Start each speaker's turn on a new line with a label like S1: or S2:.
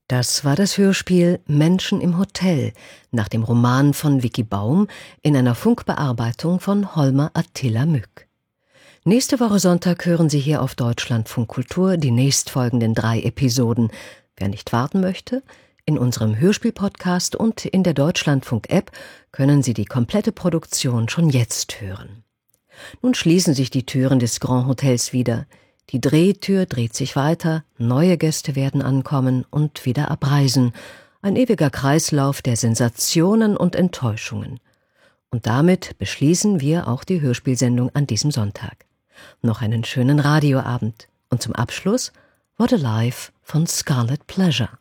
S1: Das war das Hörspiel Menschen im Hotel nach dem Roman von Vicky Baum in einer Funkbearbeitung von Holmer Attila Mück. Nächste Woche Sonntag hören Sie hier auf Deutschlandfunk Kultur die nächstfolgenden 3 Episoden. Wer nicht warten möchte, in unserem Hörspiel-Podcast und in der Deutschlandfunk-App können Sie die komplette Produktion schon jetzt hören. Nun schließen sich die Türen des Grand Hotels wieder. Die Drehtür dreht sich weiter, neue Gäste werden ankommen und wieder abreisen. Ein ewiger Kreislauf der Sensationen und Enttäuschungen. Und damit beschließen wir auch die Hörspielsendung an diesem Sonntag. Noch einen schönen Radioabend. Und zum Abschluss What a Life von Scarlet Pleasure.